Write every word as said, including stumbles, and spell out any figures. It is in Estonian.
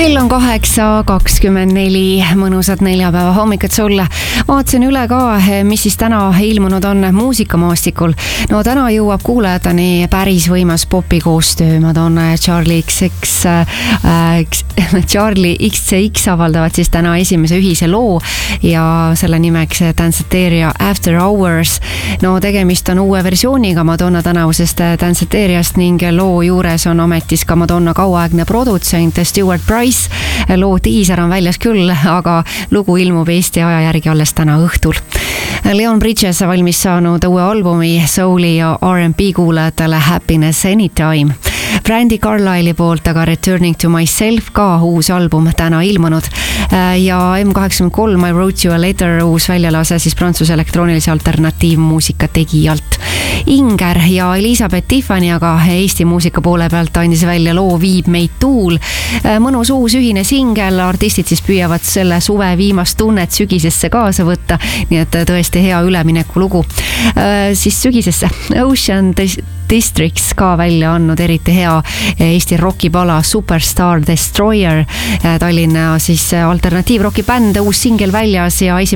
kell on kaheksa kakskümmend neli, mõnusat neljapäeva hommikut sulle. Vaatasin üle ka, mis siis täna ilmunud on muusikamaastikul. No täna jõuab kuulajatani päris võimas popi koostöö. Madonna ja Charlie X X, äh, Charlie X C X avaldavad siis täna esimese ühise loo ja selle nimeks Danceteria After Hours. No tegemist on uue versiooniga Madonna tänavusest Danceteriast ning loo juures on ametis ka Madonna kauaaegne produtsent Stuart Price. Loo tiiser on väljas küll, aga lugu ilmub Eesti aja järgi alles täna õhtul. Leon Bridges valmis saanud uue albumi Souli ja R and B kuulajatele Happiness Anytime. Brandy Carlisle'i poolt aga Returning to Myself ka uus album täna ilmunud ja M kaheksakümmend kolm I Wrote You a Letter uus väljalase siis prantsuse elektroonilise alternatiivmuusika tegijalt. Inger ja Elisabeth Tiffany aga Eesti muusika poole pealt andis välja loo Viib meid tuul. Mõnus uus ühine singel, artistid siis püüavad selle suve viimast tunnet sügisesse kaasa võtta, nii et tõesti hea ülemineku lugu. Siis sügisesse Ocean Districts ka välja andnud eriti hea Eesti rockipala Superstar Destroyer. Tallinna siis alternatiivroki bänd, uus singel väljas ja esimene